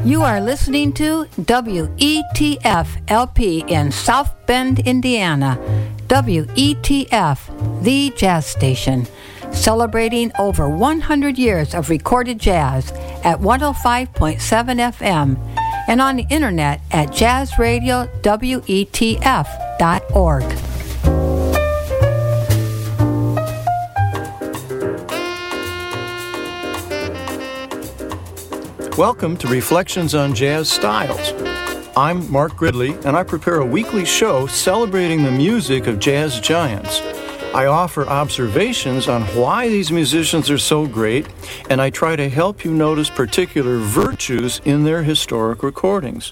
You are listening to WETF-LP in South Bend, Indiana. WETF, the jazz station, celebrating over 100 years of recorded jazz at 105.7 FM and on the internet at jazzradiowetf.org. Welcome to Reflections on Jazz Styles. I'm Mark Gridley, and I prepare a weekly show celebrating the music of jazz giants. I offer observations on why these musicians are so great, and I try to help you notice particular virtues in their historic recordings.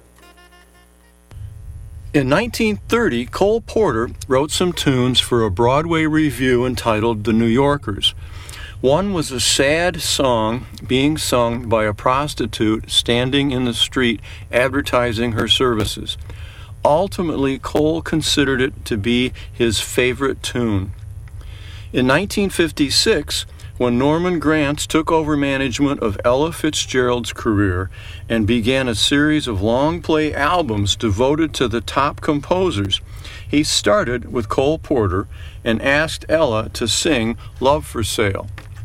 In 1930, Cole Porter wrote some tunes for a Broadway revue entitled The New Yorkers. One was a sad song being sung by a prostitute standing in the street advertising her services. Ultimately, Cole considered it to be his favorite tune. In 1956, when Norman Granz took over management of Ella Fitzgerald's career and began a series of long-play albums devoted to the top composers, he started with Cole Porter and asked Ella to sing Love for Sale.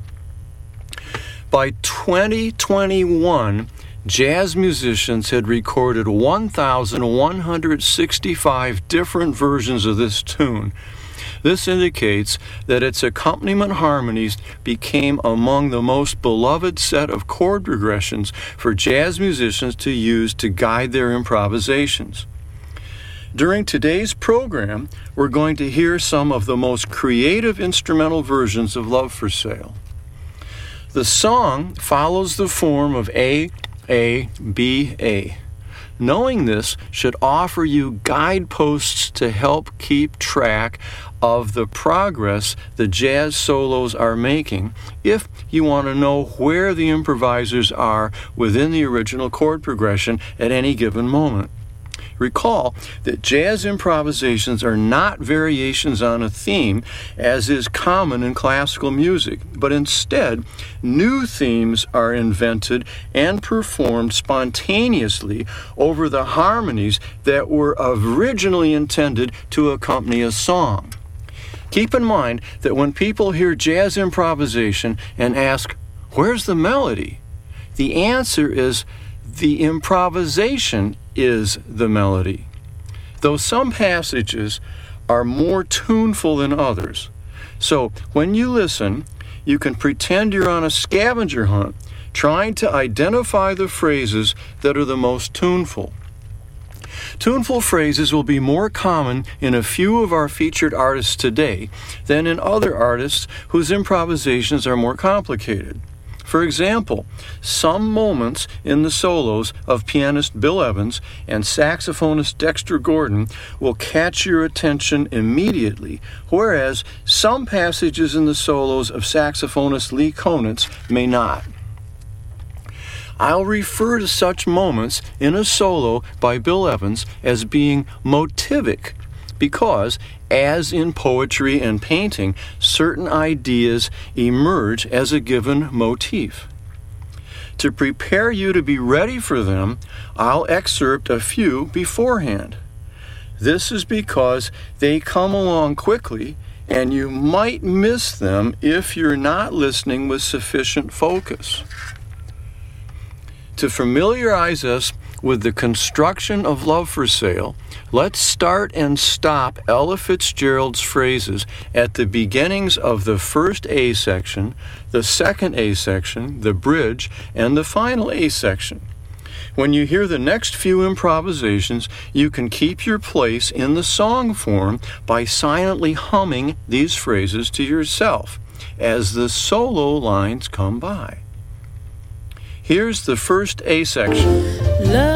By 2021, jazz musicians had recorded 1,165 different versions of this tune. This indicates that its accompaniment harmonies became among the most beloved set of chord progressions for jazz musicians to use to guide their improvisations. During today's program, we're going to hear some of the most creative instrumental versions of Love for Sale. The song follows the form of A, B, A. Knowing this should offer you guideposts to help keep track of the progress the jazz solos are making if you want to know where the improvisers are within the original chord progression at any given moment. Recall that jazz improvisations are not variations on a theme, as is common in classical music, but instead, new themes are invented and performed spontaneously over the harmonies that were originally intended to accompany a song. Keep in mind that when people hear jazz improvisation and ask, "Where's the melody?" the answer is, the improvisation is the melody. Though some passages are more tuneful than others. So when you listen, you can pretend you're on a scavenger hunt, trying to identify the phrases that are the most tuneful. Tuneful phrases will be more common in a few of our featured artists today than in other artists whose improvisations are more complicated. For example, some moments in the solos of pianist Bill Evans and saxophonist Dexter Gordon will catch your attention immediately, whereas some passages in the solos of saxophonist Lee Konitz may not. I'll refer to such moments in a solo by Bill Evans as being motivic, because, as in poetry and painting, certain ideas emerge as a given motif. To prepare you to be ready for them, I'll excerpt a few beforehand. This is because they come along quickly, and you might miss them if you're not listening with sufficient focus. To familiarize us with the construction of Love for Sale, let's start and stop Ella Fitzgerald's phrases at the beginnings of the first A section, the second A section, the bridge, and the final A section. When you hear the next few improvisations, you can keep your place in the song form by silently humming these phrases to yourself as the solo lines come by. Here's the first A section.